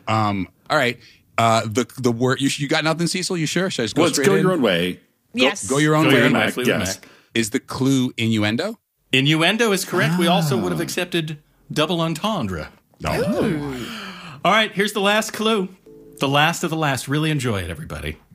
All right. The word you got nothing, Cecil? You sure? Should I just go straight go in? your own way. Yes. Go your own way. Mac, yes. Is the clue innuendo? Innuendo is correct. We also would have accepted double entendre. No. All right, here's the last clue. The last of the last. Really enjoy it, everybody.